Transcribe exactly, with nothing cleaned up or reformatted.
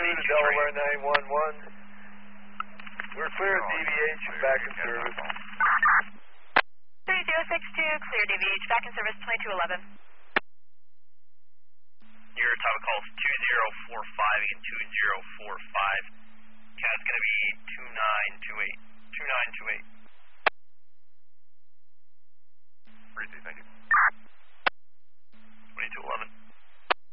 to Delaware nine one one. We're clear of D V H and back in service. three zero six two, clear D V H, back in service twenty-two eleven. Your topic call is two zero four five, again two zero four five. Cat's going to be two nine two eight. two nine two eight.